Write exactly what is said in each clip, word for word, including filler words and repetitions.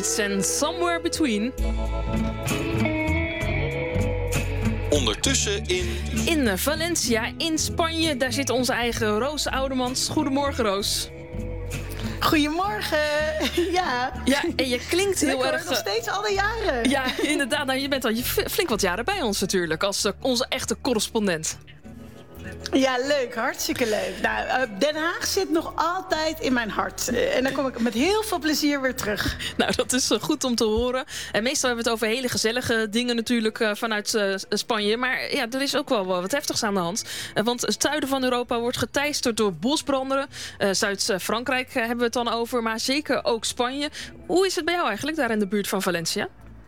Streets en Somewhere Between. Ondertussen in... In Valencia, in Spanje. Daar zit onze eigen Roos Oudemans. Goedemorgen, Roos. Goedemorgen. Ja. Ja, en je klinkt heel Lekker, erg... nog steeds alle jaren. Ja, inderdaad. Nou, je bent al flink wat jaren bij ons natuurlijk. Als uh, onze echte correspondent. Ja, leuk. Hartstikke leuk. Nou, Den Haag zit nog altijd in mijn hart. En dan kom ik met heel veel plezier weer terug. Nou, dat is goed om te horen. En meestal hebben we het over hele gezellige dingen natuurlijk uh, vanuit uh, Spanje. Maar ja, er is ook wel wat heftigs aan de hand. Uh, want het zuiden van Europa wordt geteisterd door bosbranden. Uh, Zuid-Frankrijk uh, hebben we het dan over, maar zeker ook Spanje. Hoe is het bij jou eigenlijk daar in de buurt van Valencia?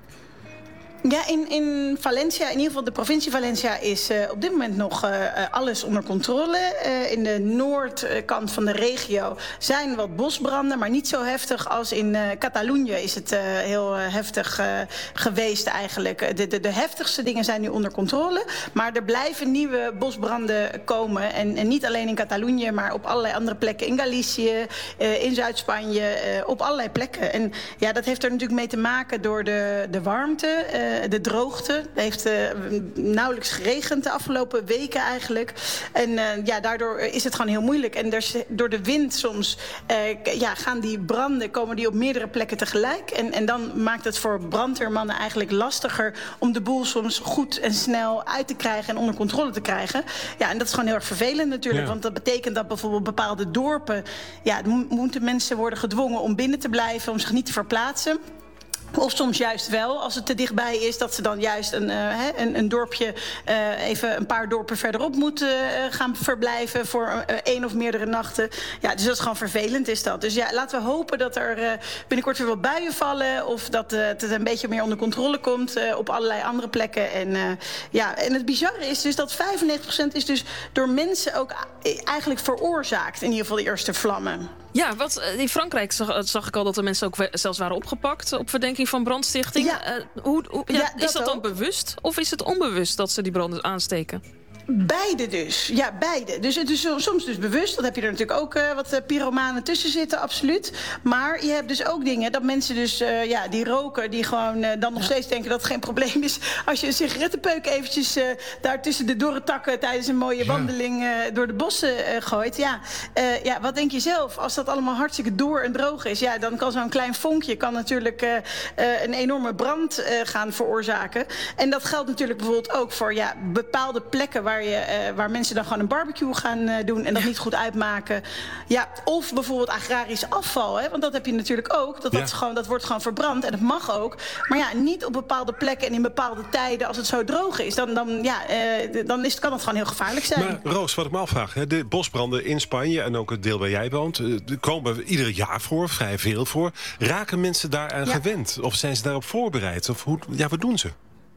Ja, in, in Valencia, in ieder geval de provincie Valencia, is uh, op dit moment nog uh, alles onder controle. Uh, in de noordkant van de regio zijn wat bosbranden, maar niet zo heftig als in uh, Catalonië is het uh, heel uh, heftig uh, geweest eigenlijk. De, de, de heftigste dingen zijn nu onder controle, maar er blijven nieuwe bosbranden komen. En, en niet alleen in Catalonië, maar op allerlei andere plekken. In Galicië, uh, in Zuid-Spanje, uh, op allerlei plekken. En ja, dat heeft er natuurlijk mee te maken door de, de warmte. Uh, De droogte. Het heeft uh, nauwelijks geregend de afgelopen weken eigenlijk. En uh, ja, daardoor is het gewoon heel moeilijk. En er, door de wind soms uh, ja, gaan die branden, komen die op meerdere plekken tegelijk. En, en dan maakt het voor brandweermannen eigenlijk lastiger om de boel soms goed en snel uit te krijgen en onder controle te krijgen. Ja, en dat is gewoon heel erg vervelend natuurlijk. Ja. Want dat betekent dat bijvoorbeeld bepaalde dorpen, ja, moeten mensen worden gedwongen om binnen te blijven, om zich niet te verplaatsen. Of soms juist wel, als het te dichtbij is, dat ze dan juist een, uh, een, een dorpje uh, even een paar dorpen verderop moeten uh, gaan verblijven voor uh, één of meerdere nachten. Ja, dus dat is gewoon vervelend, is dat. Dus ja, laten we hopen dat er uh, binnenkort weer wat buien vallen of dat uh, het een beetje meer onder controle komt uh, op allerlei andere plekken. En, uh, ja, en het bizarre is dus dat vijfennegentig procent is dus door mensen ook eigenlijk veroorzaakt, in ieder geval de eerste vlammen. Ja, wat, in Frankrijk zag, zag ik al dat de mensen ook zelfs waren opgepakt op verdenking van brandstichting. Ja. Uh, hoe, hoe, ja, ja, is dat, dat dan bewust of is het onbewust dat ze die branden aansteken? Beide dus. Ja, beide. Dus het is soms dus bewust. Dat heb je er natuurlijk ook uh, wat uh, pyromanen tussen zitten, absoluut. Maar je hebt dus ook dingen dat mensen dus, uh, ja, die roken, die gewoon uh, dan nog ja. steeds denken dat het geen probleem is als je een sigarettenpeuk eventjes uh, daar tussen de dorre takken tijdens een mooie ja. wandeling uh, door de bossen uh, gooit. Ja. Uh, ja, wat denk je zelf? Als dat allemaal hartstikke door en droog is, ja, dan kan zo'n klein vonkje kan natuurlijk uh, uh, een enorme brand uh, gaan veroorzaken. En dat geldt natuurlijk bijvoorbeeld ook voor ja, bepaalde plekken waar Waar, je, uh, waar mensen dan gewoon een barbecue gaan uh, doen en dat niet goed uitmaken. Ja, of bijvoorbeeld agrarisch afval. Hè, want dat heb je natuurlijk ook. Dat, dat, ja. gewoon, dat wordt gewoon verbrand en dat mag ook. Maar ja, niet op bepaalde plekken en in bepaalde tijden als het zo droog is. Dan, dan, ja, uh, dan is, kan het gewoon heel gevaarlijk zijn. Maar Roos, wat ik me afvraag. Hè, de bosbranden in Spanje en ook het deel waar jij woont, uh, komen ieder jaar voor, vrij veel voor. Raken mensen daaraan ja. gewend? Of zijn ze daarop voorbereid? Of hoe, ja, wat doen ze?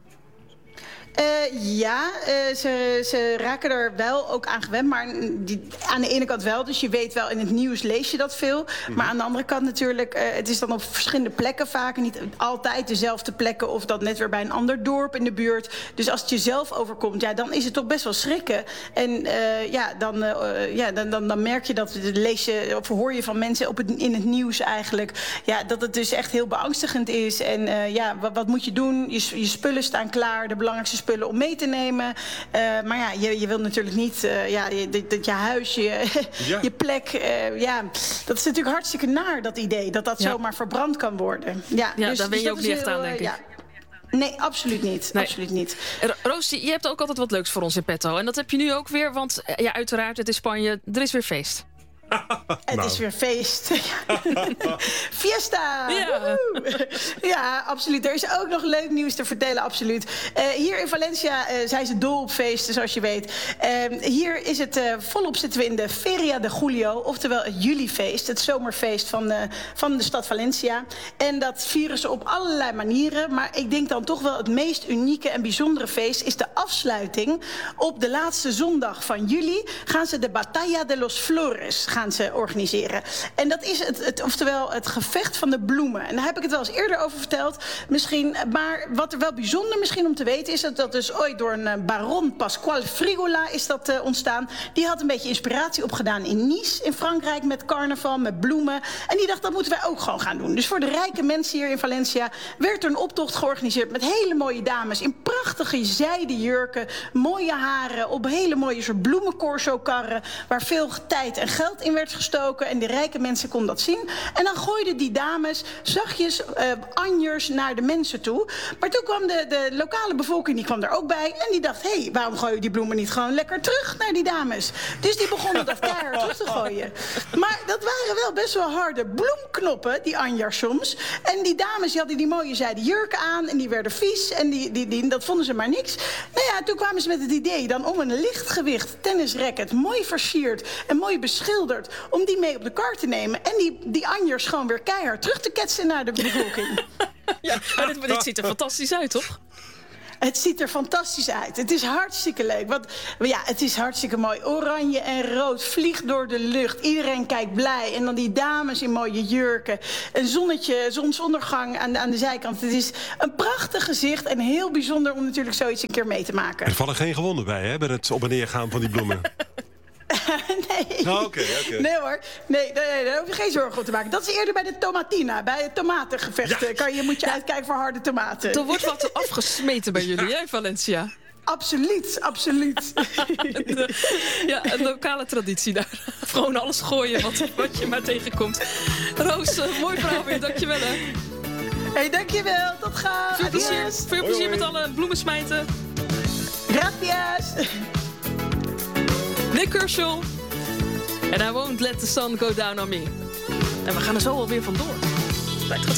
Uh, ja, uh, ze, ze raken er wel ook aan gewend. Maar die, aan de ene kant wel. Dus je weet wel, in het nieuws lees je dat veel. Mm-hmm. Maar aan de andere kant natuurlijk, uh, het is dan op verschillende plekken vaak. Niet altijd dezelfde plekken of dat net weer bij een ander dorp in de buurt. Dus als het jezelf overkomt, ja, dan is het toch best wel schrikken. En uh, ja, dan, uh, ja dan, dan, dan merk je dat, lees je of hoor je van mensen op het, in het nieuws eigenlijk, ja, dat het dus echt heel beangstigend is. En uh, ja, wat, wat moet je doen? Je, je spullen staan klaar, de belangrijkste spullen om mee te nemen. Uh, maar ja, je, je wilt natuurlijk niet uh, ja, dat, dat je huis, je, ja. je plek, uh, ja, dat is natuurlijk hartstikke naar, dat idee, dat dat ja. zomaar verbrand kan worden. Ja, ja dus, daar ben je dus ook niet echt aan, denk ik. Ja. Nee, absoluut niet. Nee. Absoluut niet. Roos, je hebt ook altijd wat leuks voor ons in petto. En dat heb je nu ook weer, want ja, uiteraard, het is Spanje, er is weer feest. Het nou. is weer feest. Fiesta! Ja. ja, absoluut. Er is ook nog leuk nieuws te vertellen, absoluut. Uh, hier in Valencia uh, zijn ze dol op feesten, zoals je weet. Uh, hier is het uh, volop zitten we in de Feria de Julio, oftewel het julifeest, het zomerfeest van, uh, van de stad Valencia. En dat vieren ze op allerlei manieren. Maar ik denk dan toch wel het meest unieke en bijzondere feest is de afsluiting. Op de laatste zondag van juli gaan ze de Batalla de los Flores gaan ze organiseren. En dat is het, het, oftewel het gevecht van de bloemen. En daar heb ik het wel eens eerder over verteld. Misschien, maar wat er wel bijzonder misschien om te weten is dat dat dus ooit door een baron Pasquale Frigola is dat uh, ontstaan. Die had een beetje inspiratie opgedaan in Nice in Frankrijk met carnaval, met bloemen. En die dacht, dat moeten wij ook gewoon gaan doen. Dus voor de rijke mensen hier in Valencia werd er een optocht georganiseerd met hele mooie dames in prachtige zijden jurken, mooie haren, op hele mooie soort bloemencorso-karren waar veel tijd en geld in werd gestoken. En de rijke mensen konden dat zien. En dan gooiden die dames zachtjes uh, anjers naar de mensen toe. Maar toen kwam de, de lokale bevolking, die kwam er ook bij. En die dacht, hé, hey, waarom gooi je die bloemen niet gewoon lekker terug naar die dames? Dus die begonnen dat keihard terug te gooien. Maar dat waren wel best wel harde bloemknoppen, die anjars soms. En die dames die hadden die mooie zijden jurken aan. En die werden vies. En die, die, die, dat vonden ze maar niks. Nou ja, toen kwamen ze met het idee dan om een lichtgewicht tennisracket, mooi versierd en mooi beschilderd, om die mee op de kar te nemen. En die, die anjers gewoon weer keihard terug te ketsen naar de bevolking. Ja, maar dit, dit ziet er fantastisch uit, toch? Het ziet er fantastisch uit. Het is hartstikke leuk. Want, ja, het is hartstikke mooi. Oranje en rood vliegt door de lucht. Iedereen kijkt blij. En dan die dames in mooie jurken. Een zonnetje, zonsondergang aan de, aan de zijkant. Het is een prachtig gezicht. En heel bijzonder om natuurlijk zoiets een keer mee te maken. Er vallen geen gewonden bij, hè? Bij het op en neer gaan van die bloemen. nee. Oh, okay, okay. nee hoor. Nee, nee, nee, daar hoef je geen zorgen om te maken. Dat is eerder bij de tomatina. Bij het tomatengevecht ja. kan je, moet je ja. uitkijken voor harde tomaten. Er wordt wat afgesmeten bij jullie, hè, Valencia? Absoluut, absoluut. de, ja, een lokale traditie daar. Gewoon alles gooien wat, wat je maar tegenkomt. Roos, uh, mooi verhaal weer. Dankjewel, hè. Hey, dankjewel. Tot gauw. Veel plezier, veel plezier met alle bloemen smijten. Gracias. Nick Kershaw. And I won't let the sun go down on me. En we gaan er zo alweer vandoor. Blijft